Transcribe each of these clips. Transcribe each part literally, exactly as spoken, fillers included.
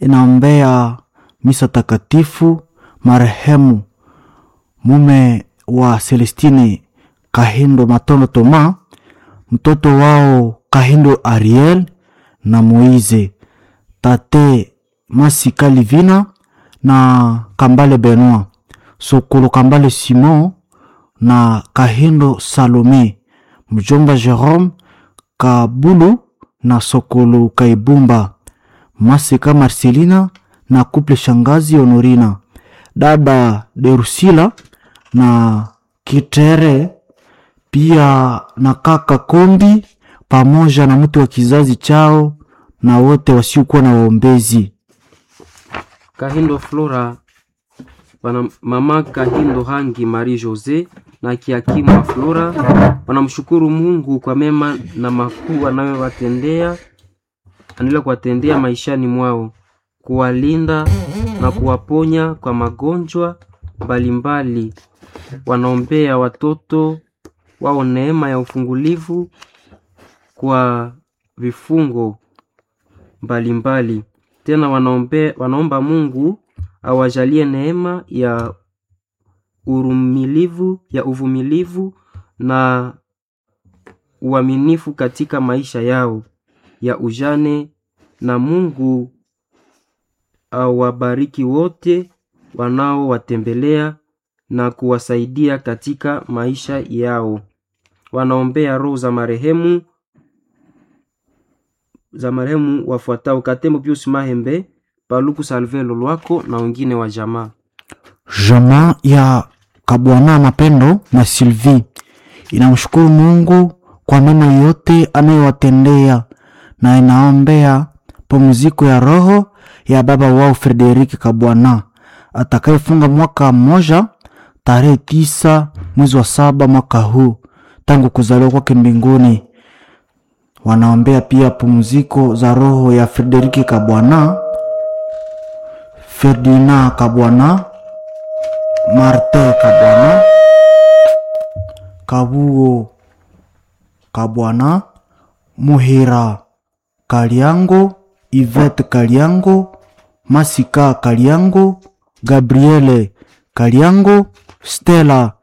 inaombea misa takatifu marehemu mume wa Celestine Kahindo Matondo Toma, mtoto wao Kahindo Ariel na Moize, tate Masika Livina na Kambale Benoit, Sokolo Kambale Simon na Kahindo Salome, mjomba Jerome Kabulu na Sokolo Kaibumba, Masika Marcelina na couple shangazi Honorina, dada Derusila na Kitere, pia na kaka Kombi pamoja na mtu wa kizazi chao na wote wasiokuwa na waombezi. Kahindo Flora, wana mama Kahindo Hangi Marie Jose na Kiakimwa Flora wanamshukuru Mungu kwa mema na makuu anayowatendea, anaendelea kuwatendea maishani mwao, kuwalinda na kuwaponya kwa magonjwa mbalimbali. Wanaombea watoto wao neema ya ufungulivu kwa vifungo mbalimbali. Tena wanaombe, wanaomba Mungu awajalie neema ya urumilivu, ya uvumilivu na uaminifu katika maisha yao ya ujane, na Mungu awabariki wote wanao watembelea na kuwasaidia katika maisha yao. Wanaombea roho za marehemu za marehemu wafuatao: Katembo Pius Mahembe, Paluku Salve Lolwako na wengine wa jamaa. Jamaa ya Kabwana Mapendo na Sylvie inamshukuru Mungu kwa mema yote anayowatendea na inaombea pumziko ya roho ya baba wao Frederick Kabwana atakayefunga mwaka mmoja tarehe tisa mwezi wa saba mwaka huu tangu kuzaliwa kwake mbinguni. Wanaombea pia pumziko za roho ya Frederick Kabwana, Ferdinand Kabwana, Marte Kabwana, Kabuo Kabwana, Muhira Kaliango, Yvette Kaliango, Masika Kaliango, Gabriele Kaliango, Stella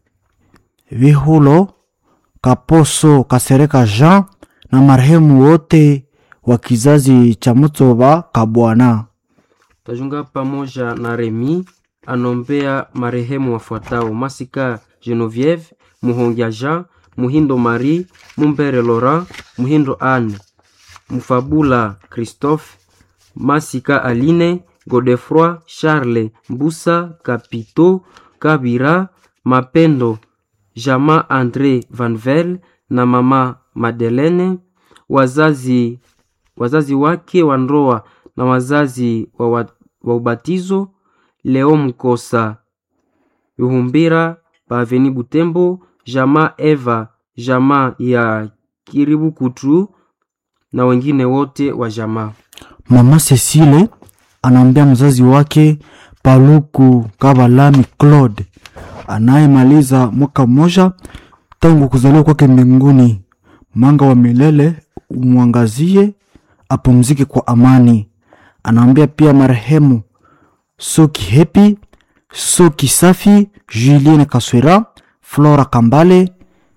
Vihulo, Kaposo Kasereka Jean na marehemu wote wa kizazi cha Mutsoba Kabwana. Tajunga pamoja na Remi anombea marehemu wafuatao: Masika Genevieve, Muhongia Jean, Muhindo Marie, Mumbere Laurent, Muhindo Anne, Mufabula Christophe, Masika Aline, Godefroy Charles, Mbusa Kapito, Kabira, Mapendo, Jama André Vanvel na mama Madeleine, wazazi wazazi wake wa ndoa na wazazi wa, wa, wa ubatizo: Leo Mkosa Yuhumbira Paveni Butembo, Jama Eva, Jama ya Kiribu Kutu na wengine wote wa jamaa. Mama Cecile anaambia mzazi wake Paluku Kabalami Claude anayemaliza mwaka mmoja tangu kuzaliwa kwake mbinguni, mwanga wa milele umwangazie, apumzike kwa amani. Anaambia pia marehemu Soki Happy, Soki Safi, Julienne Kaswera, Flora Kambale,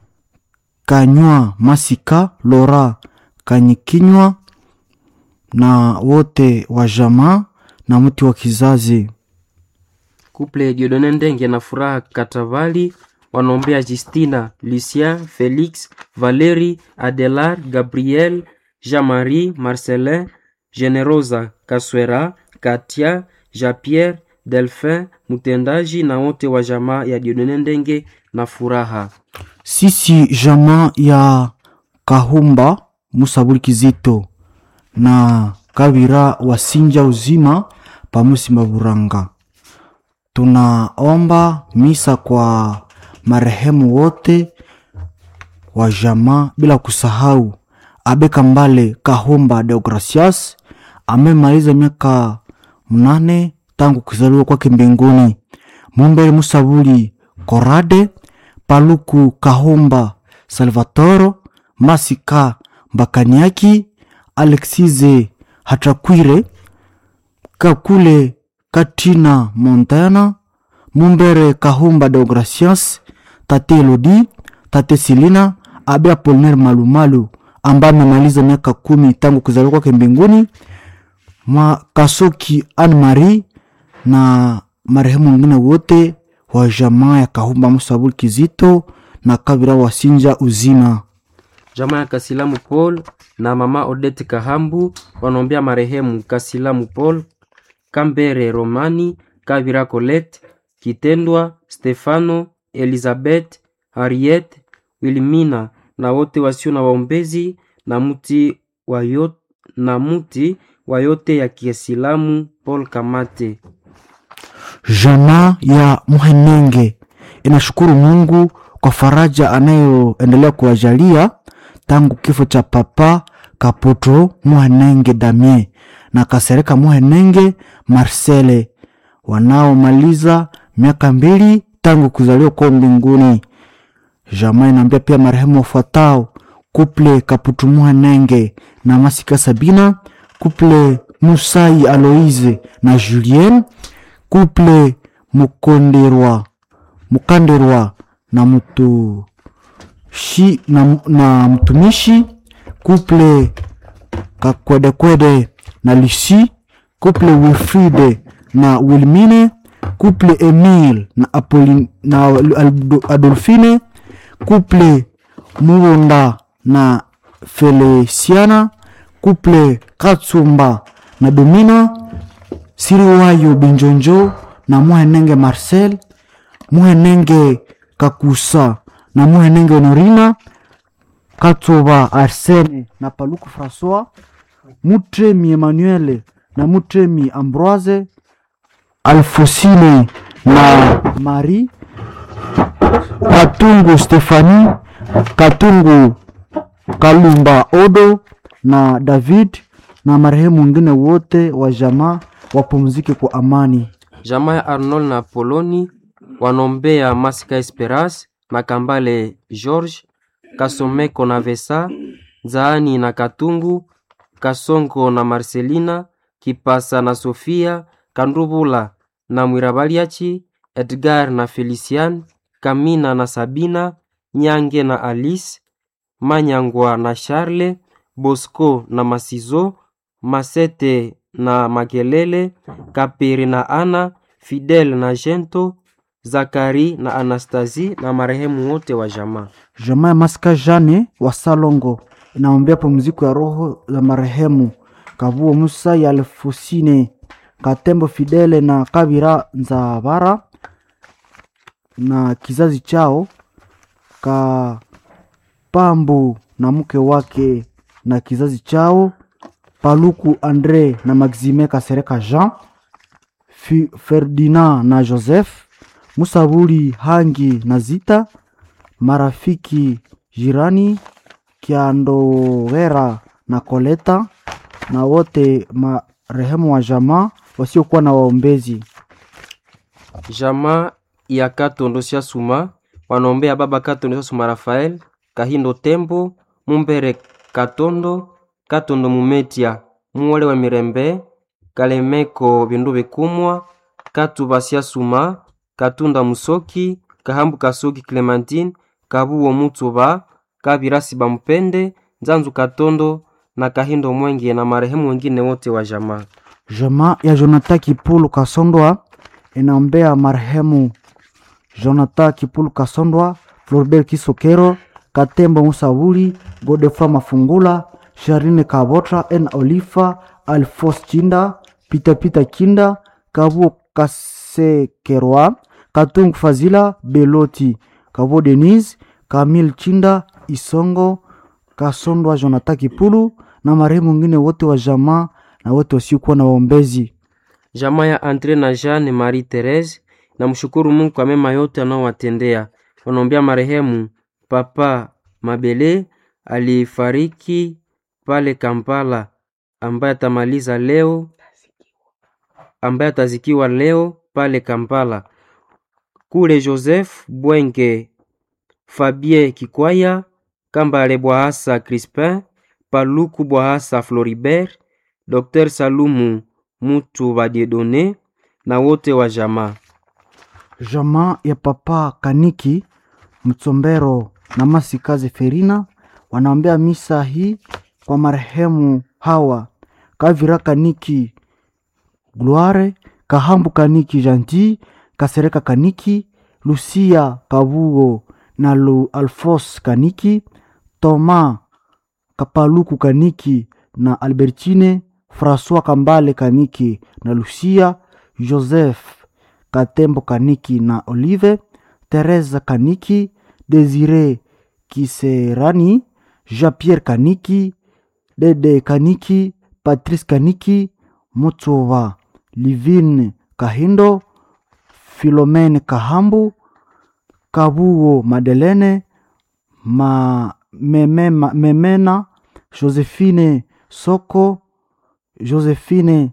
Kanywa Masika, Laura Kanyikinywa na wote wa jamaa na mtu wa kizazi. Couple Dieudonne Ndenge na Furaha Katavali wanaombea Justina, Lucien, Felix, Valérie, Adelard, Gabriel, Jean-Marie, Marcelin, Generosa Kaswera, Katia, Jean-Pierre, Delphin, Mutendaji na wote wa jamaa ya Dieudonne Ndenge na Furaha. Sisi jamaa ya Kahumba Musabuli Kizito na Kabira Wasinja uzima pamusi Maburanga, tunaomba misa kwa marehemu wote wa jamaa, bila kusahau Abe Kambale Kahumba Deogracias amemaliza miaka mnane tangu kuzaliwa kwake mbinguni. Mumbere Musabuli Korade, Paluku Kahumba Salvatoro, Masika Mbakanyaki, Alexize Hatakwire, Kakule Katrina Montana, Mumbere Kahumba Deogracias, tate Elodie, tate Silina, abe Apollinaire Malumalu ambaye amemaliza miaka kumi tangu kuzaliwa kwake mbinguni, Makasoki Anne Marie na marehemu wengine wote wa jamaa ya Kahumba Musabuli Kizito na Kabira Wasinja uzima. Jamaa ya Kasilamu Paul na mama Odette Kahambu wanaombea marehemu Kasilamu Paul, Kambere Romani, Kabira Colette, Kitendwa Stefano, Elizabeth, Harriet, Wilmina na wote wasio na waombezi na muti wa yote na muti wa yote ya Kisilamu Paul Kamate. Jamaa ya Muhenenge inashukuru Mungu kwa faraja anayoendelea kuwajalia tangu kifo cha papa Kapoto Muhenenge Damien na Kasereka Muhenenge Marcele wanaomaliza miaka mbili tangu kuzaliwa kwa mbinguni. Jamaa inaambia pia marehemu wafuatao: Kuple Kaputu Muhenenge na Masika Sabina, Kuple Musai Aloise na Julien, Kuple Mukonderwa Mukanderwa na mtu shi na, na mtumishi, Kuple Kakwede Kwede na Lucy, Kuple Wilfride na Wilmine, Kuple Emile na Apolline na Adolfine, Kuple Muronda na Feliciana, Kuple Katsumba na Domina, Siriwayo Binjonjo na Muhenenge Marcel, Muhenenge Kakusa na Muhenenge Honorina, Katsoba Arsene na Paluku François, Mutremi Emmanuel na Mutremi Ambroise, Alfosine na Marie, Katungu Stefani, Katungu Kalumba Odo na David na marehemu wengine wote wa jamaa wapumzike kwa amani. Jamaa ya Arnold na Poloni wanombea Masika Esperance na Kambale George, Kasomeko na Vesa, Zaani na Katungu, Kasongo na Marcelina, Kipasa na Sofia, Kandubula na Mwirabaliachi, Edgar na Felician, Kamina na Sabina, Nyange na Alice, Manyangwa na Charles, Bosco na Masizo, Masete na Makelele, Kapiri na Ana, Fidel na Jento, Zakari na Anastasie na marehemu wote wa jamaa. Jamaa ya Masika Jane wa Salongo inaombea pumziko ya roho za marehemu Kavuo Musa ya Alfosine, Katembo Fidele na Kabira Nzabara na kizazi chao, Kapambu na mke wake na kizazi chao, Paluku Andre na Maxime Kasereka Jean, Ferdinand na Joseph, Musabuli Hangi na Zita, marafiki jirani Kiandowera na Koleta na wote marehemu wa jamaa wasiokuwa na waombezi. Jamaa ya Katondo Sia Suma wanaombea baba Katondo Sia Suma Rafael, Kahindo Tembo, Mumbere Katondo, Katondo Mumetia, Muole wa Mirembe, Kalemeko Bindu Bekumwa, Katuba Sia Suma, Katunda Musoki, Kahambu Kasoki Clementine, Kabuo Mutuba, Kabirasi Bampende, Nzanzu Katondo na Kahindo Mwenge na marehemu wengine wote wa jamaa. Jamaa ya Jonathan Kipulu Kasondwa inaombea marehemu Jonathan Kipulu Kasondwa, Floribert Kisokero, Katembo Musabuli, Godefroy Mafungula, Sharine Kabotra, En Olifa, Alphonse Chinda, Peter Peter Kinda, Kabu Kasekerwa, Katung Fazila, Beloti, Kabo Denise, Kamil Chinda, Isongo, Kasondwa Jonathan Kipulu na marehemu wengine wote wa jamaa na wote wasiokuwa na waombezi. Jamaa ya Andre na Jeanne Marie Therese na mshukuru Mungu kwa mema yote anaowatendea. Wanaombea marehemu Papa Mabele alifariki pale Kampala, ambaye atamaliza leo ambaye atazikiwa leo pale Kampala. Kule Joseph Bwenge, Fabien Kikwaya, Kambale Bwahasa Crispin, Paluku Bwahasa Floribert, Docteur Salumu Mutu wa Diedone na wote wa jamaa. Jamaa ya Papa Kaniki Mtsombero na Masikaze Ferina wanaombea misa hii kwa marehemu hawa: Kavira Kaniki Gloire, Kahambu Kaniki Janti, Kasereka Kaniki, Lucia Kabugo na Lu Alfos Kaniki, Toma Kapaluku Kaniki na Albertine, François Kambale Kaniki na Lucia, Joseph Katembo Kaniki na Olive, Teresa Kaniki, Desire Kiserani, Jean-Pierre Kaniki, Dede Kaniki, Patrice Kaniki, Mutova Livine Kahindo, Philomene Kahambu, Kabuo Madelene, Ma Memema, Memena, Josephine Soko, Josephine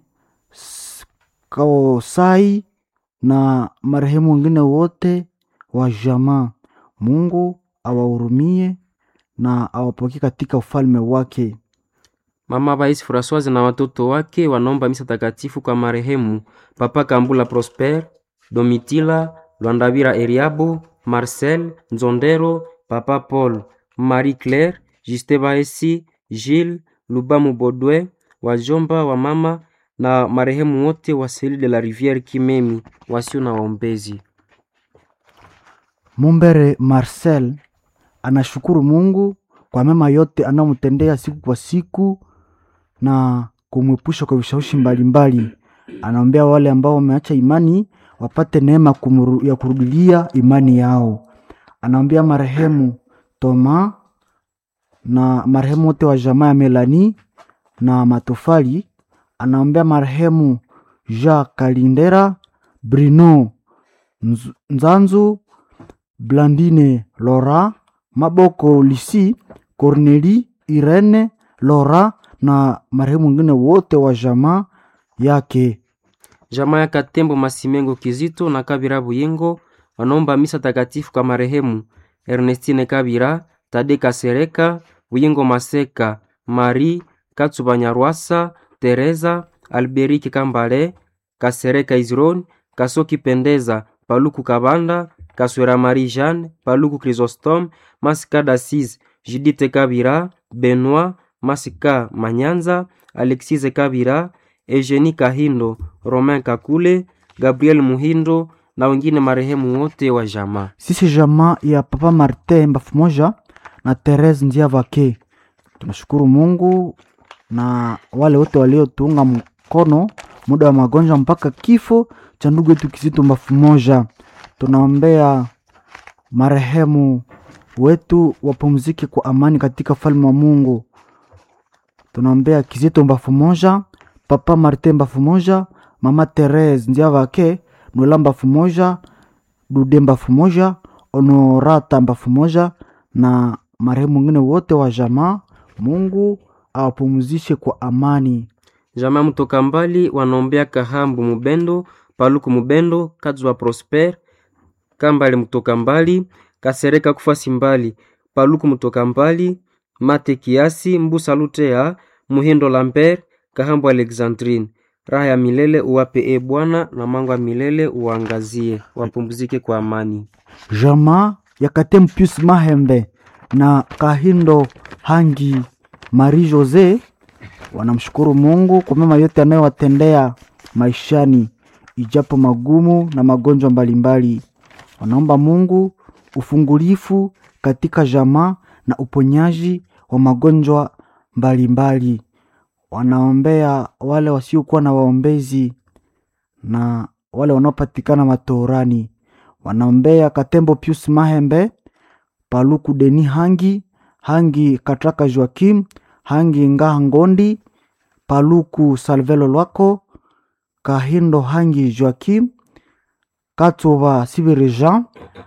Kaosai na marehemu wengine wote wa jamaa. Mungu awahurumie na awapokee katika ufalme wake. Mama Baisi Françoise na watoto wake wanaomba misa takatifu kwa marehemu Papa Kambula Prosper, Domitila Lwandavira Eriabo, Marcel Nzondero, Papa Paul, Marie Claire, Juste Baesi, Gilles Lubamu Bodwe, wajomba wa mama na marehemu wote wa Seli de la Rivière Kimemi wasio na waombezi. Mumbere Marcel anashukuru Mungu kwa mema yote anamtendea siku kwa siku na kumwepusha kwa vishawishi mbalimbali. Anaombea wale ambao wameacha imani wapate neema kumuru, ya kurudilia imani yao. Anaombea marehemu Toma na marehemu wote wa jamaa ya Melani na Matofali. Anaombea marehemu Jacques Kalindera, Bruno Nzanzu, Blandine Laura, Maboko Lisi, Corneli Irene Laura na marehemu wengine wote wa jamaa yake. Jamaa ya Katembo Masimengo Kizito na Kabira Buyengo wanaomba misa takatifu kwa marehemu Ernestine Kabira, Tade Kasereka, Buyengo Maseka, Marie Katsuba Nyarwasa, Teresa Alberike Kambale, Kasereka Izron, Kasoki Pendeza, Paluku Kabanda, Kaswera Marie Jeanne, Paluku Chrysostome, Masika Dasis, Judith Kabira, Benoit Masika Manyanza, Alexise Kabira, Eugenie Kahindo, Romain Kakule, Gabriel Muhindo na wengine marehemu wote wa jamaa. Sisi jamaa ya Papa Martin Mbafumoja na Therese Ndiavake tunashukuru Mungu na wale wote waliotuunga mkono muda wa magonjwa mpaka kifo cha ndugu yetu Kizito Mbafumoja. Tunaombea marehemu wetu wapumzike kwa amani katika ufalme wa Mungu. Tunaombea Kizito Mbafumoja, Papa Martin Mbafumoja, Mama Therese Ndiavake, Noela Mbafumoja, Dude Mbafumoja, Honorata Mbafumoja na marehemu wengine wote wa jamaa. Mungu awapumzishe kwa amani. Jamaa Mtoka Mbali wanaombea Kahambu Mubendo, Paluku Mubendo, Kadzwa Prosper, Kambale Mtoka Mbali, Kasereka Kufasi Mbali, Paluku Mtoka Mbali, Mate Kiasi, Mbusa Lutea, Muhindo Lambert, Kahambu Alexandrine. Raha ya milele uwape e Bwana na mangu ya milele uangazie, wapumzike kwa amani. Jamaa ya Katem Pius Mahembe na Kahindo Hangi Marie Jose wanamshukuru Mungu kwa mema yote anayowatendea maishani ijapo magumu na magonjwa mbalimbali. Wanaomba Mungu ufungulifu katika jamaa na uponyaji wa magonjwa mbalimbali. Wanaombea wale wasiokuwa na waombezi na wale wanaopatikana matorani. Wanaombea Katembo Pius Mahembe, Paluku Deni Hangi, Hangi Katraka Joakim, Hangi Ngaha Ngondi, Paluku Salvelo Lwako, Kahindo Hangi Joakim, Katova Sibiri Jean,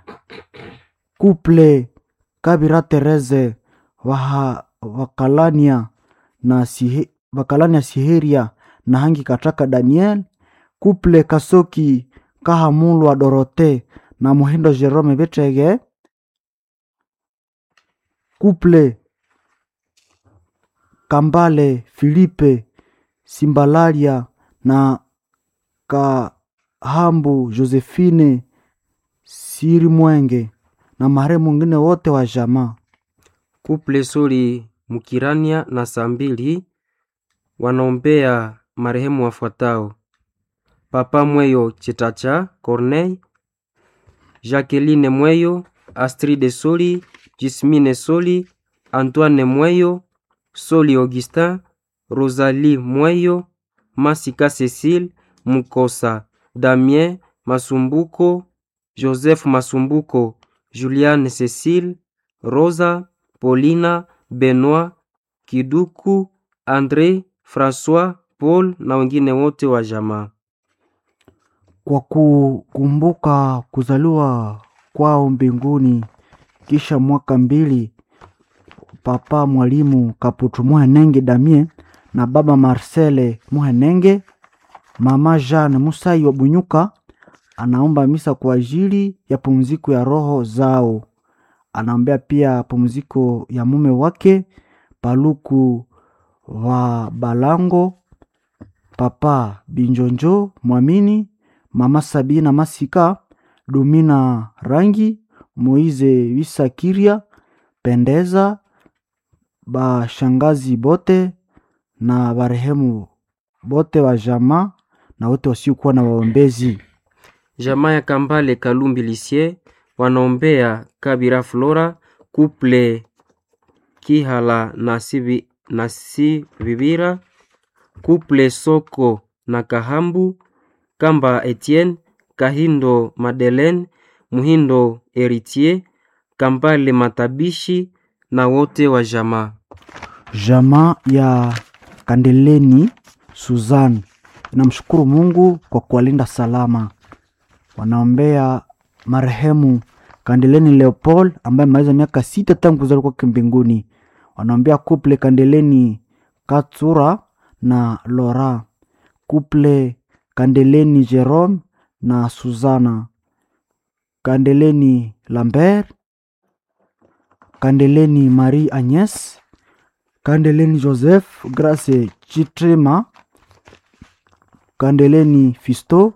Couple Kabira Therese Waha, Wakalania na Sihe, Wakalania Siheria na Hangi Katraka Daniel, Couple Kasoki Kahamulwa Dorote na Muhindo Jerome Betege, Couple Kambale Philippe Simbalaria na Kahambu Josephine Siri Mwenge na marehemu wengine wote wa jamaa. Kuple Soli Mukirania na Sambili wanaombea marehemu wafuatao: Papa Mweyo Chitacha Corneille, Jacqueline Mweyo, Astride Soli, Jismine Soli, Antoine Mweyo, Soli Augustin, Rosalie Mweyo, Masika Cecile, Mukosa Damien Masumbuko, Joseph Masumbuko, Juliane Cecile, Rosa, Paulina, Benoit, Kiduku, André, François, Paul na wengine wote wa jamaa. Kwa kukumbuka kuzaliwa kwao mbinguni kisha mwaka mbili, Papa Mwalimu Kaputu Muhenenge Damien na Baba Marcele Muhenenge, Mama Jeanne Musai wa Bunyuka anaomba misa kwa ajili ya pumziko ya roho zao. Anaombea pia pumziko ya mume wake Paluku wa Balango, Papa Binjonjo Mwamini, Mama Sabina Masika, Dumina Rangi, Moize Wisakiria, Pendeza, bashangazi bote na barehemu bote wa jamaa na wote wasiokuwa na waombezi. Jamaa ya Kambale Kalumbi Lisie wanaombea Kabira Flora, Kuple Kihala na Sibi na Sibibira, Kuple Soko na Kahambu, Kamba Etienne, Kahindo Madeleine, Muhindo Eritier, Kambale Matabishi na wote wa jamaa. Jamaa ya Kandeleni Suzanne inamshukuru Mungu kwa kuwalinda salama. Wanaombea marehemu Kandeleni Leopold ambaye amaliza miaka sita tangu kuzaliwa kwake mbinguni. Wanaombea couple Kandeleni Katsura na Laura, couple Kandeleni Jerome na Suzana, Kandeleni Lambert, Kandeleni Marie Agnes, Kandeleni Joseph Grace Chitrema, Kandeleni Fisto,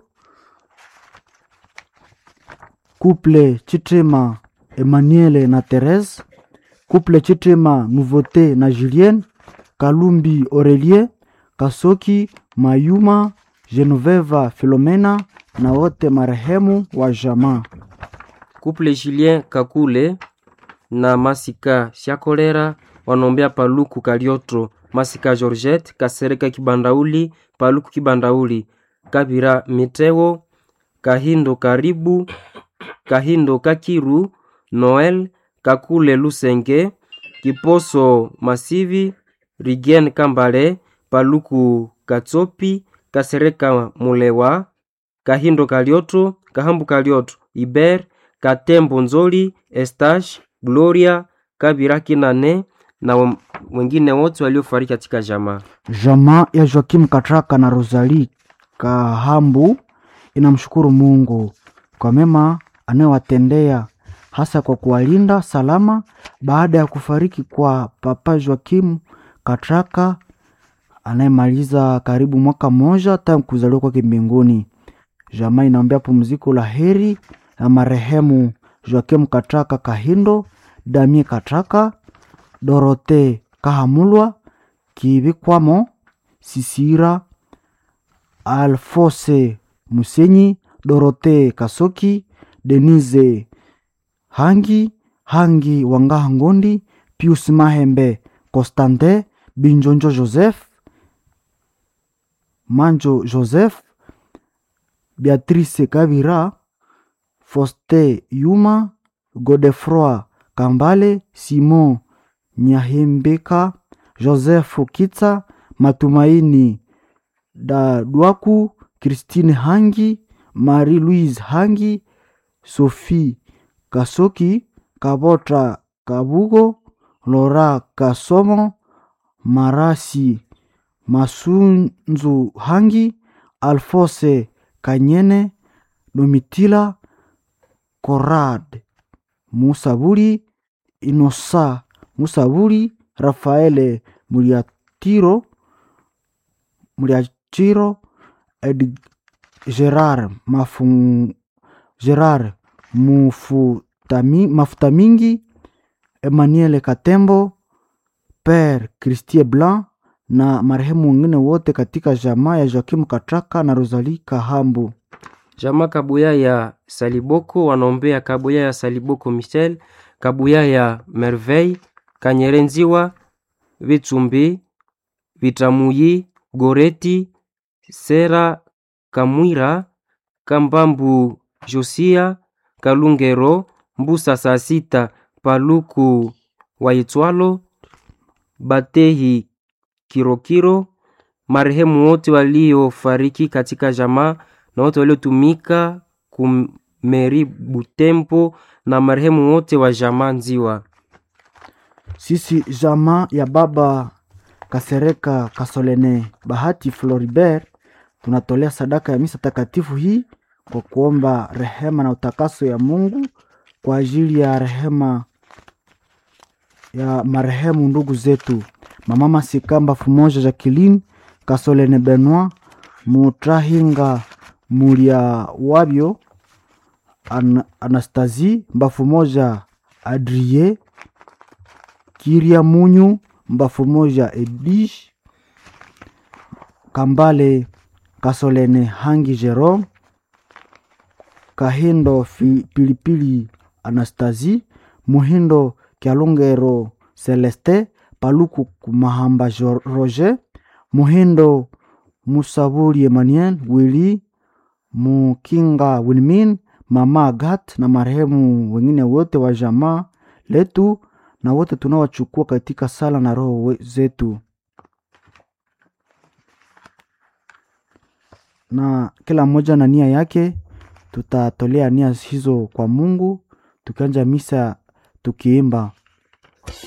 couple Chitrema Emmanuel na Thérèse, couple Chitrema Nouveauté na Julienne, Kalumbi Aurelien, Kasoki Mayuma, Genoveva Philomena na wote marehemu wa jamaa. Couple Julien Kakule na Masika Shakolera wanaombea Paluku Kalioto, Masika Georgette, Kasereka Kibandauli, Paluku Kibandauli, Kabira Miteo, Kahindo Karibu, Kahindo Kakiru, Noel, Kakule Lusenge, Kiposo Masivi, Rigen Kambale, Paluku Katsopi, Kasereka Mulewa, Kahindo Kalioto, Kahambu Kalioto, Iber, Katembo Nzoli, Estache, Gloria, Kabira Kinane na wengine wote waliofariki katika jamaa. Jamaa ya Joakim Katraka na Rosalie Kahambu inamshukuru Mungu kwa mema anayowatendea, hasa kwa kuwalinda salama baada ya kufariki kwa Papa Joakim Katraka anayemaliza karibu mwaka mmoja tangu kuzaliwa kwake mbinguni. Jamaa inaombea pumziko la heri na marehemu Joakim Katraka Kahindo, Damie Katraka, Dorote Kahamulwa, Kibikwamo, Sisira, Alfose Musenyi, Dorote Kasoki, Denise Hangi, Hangi Wangaha Ngondi, Pius Mahembe, Constantin, Binjonjo Joseph, Manjo Joseph, Beatrice Kabira, Foste Yuma, Godefroy Kambale, Simon Nyahembeka, Joseph Kitsa, Matumaini Dadwaku, Christine Hangi, Marie-Louise Hangi, Sophie Kasoki, Kabota Kabugo, Laura Kasomo, Marasi Masunzu Hangi, Alphonse Kanyene, Domitila Korad Musaburi, Inosa Musaburi, Rafaele Muriatiro Muriachiro, Ed Gerard Mafung, Gerard Mufutami, Mafuta Mingi, Emmanuel Katembo, Père Christie Blanc na marehemu wengine wote katika jamaa ya Joakim Katraka na Rosalie Kahambu. Jamaa Kabuya ya Saliboko wanaombea Kabuya ya Saliboko Michel, Kabuya ya Merveille, Kanyerenziwa, Vitsumbi, Vitamuyi, Goreti, Sera Kamwira, Kambambu Josia, Kalungero, Mbusa Sasita, Paluku Waitwalo, Batehi Kirokiro, marehemu wote waliofariki katika jamaa na wote waliotumika kumeri Butembo na marehemu wote wa jamaa Nziwa. Sisi jamaa ya baba Kasereka Kasolene Bahati Floribert tunatolea sadaka ya misa takatifu hii kwa kuomba rehema na utakaso ya Mungu kwa ajili ya rehema ya marehemu ndugu zetu Mama Masikamba Fumoja Jacqueline Kasolene Benoit Mutrahinga Mulia Wabio An Anastasie Mbafumoja Adrie Kiria Munyu Mbafumoja Edish Kambale Kasolene Hangi Jerome Kahindo fi, Pilipili Anastasie Muhindo Kialungero Celeste Paluku Mahamba Roger Muhindo Musabuli Emmanuel Willy Mukinga Wilmin Mama Agat na marehemu wengine wote wa jamaa letu na wote tunawachukua katika sala na roho zetu. Na kila mmoja na nia yake tutatolea nia hizo kwa Mungu tukianja misa tukiimba